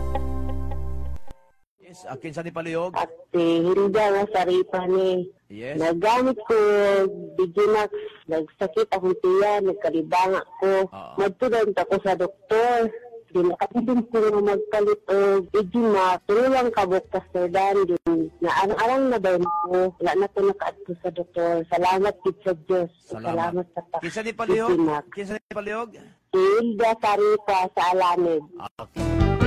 Yes, akin sa ni palihog. At Hilda nga saripa ni. Yes. Nagamit ko Bigimax, nagsakit akong tiyan, nagkalibanga ko. Magtudant ako sa doktor. Di nakatidin ko nga magpalit o Bigimax. Tulang kabok kasterdan din. Naarang-arang na daw ko. Wala na ko nakaadto sa doktor. Salamat kid sa Diyos. Salamat sa Kinsa ni palihog? Bigimax. Kinsa ni palihog? Hilda saripa sa Alamid. Okay.